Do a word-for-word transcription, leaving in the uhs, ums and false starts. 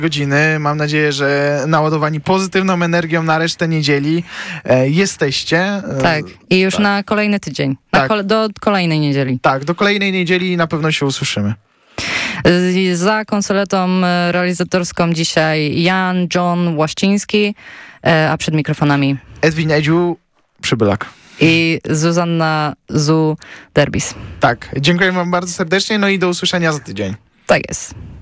godziny. Mam nadzieję, że naładowani pozytywną energią na resztę niedzieli e, jesteście. E, Tak, i już tak. na kolejny tydzień. Na Tak. kole- do kolejnej niedzieli. Tak, do kolejnej niedzieli na pewno się usłyszymy. Y, Za konsoletą y, realizatorską dzisiaj Jan John Łaszczyński, y, a przed mikrofonami Edwin Edziu, Przybylak. i Zuzanna Zu Derbis. Tak, dziękuję wam bardzo serdecznie, no i do usłyszenia za tydzień. Tak jest.